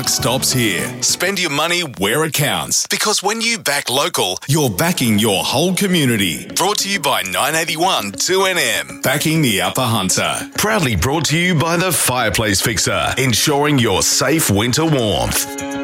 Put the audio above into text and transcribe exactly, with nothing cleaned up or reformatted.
buck stops here. Spend your money where it counts, because when you back local, you're backing your whole community. Brought to you by nine eighty-one two N M. Backing the Upper Hunter. Proudly brought to you by the Fireplace Fixer, ensuring your safe winter warmth.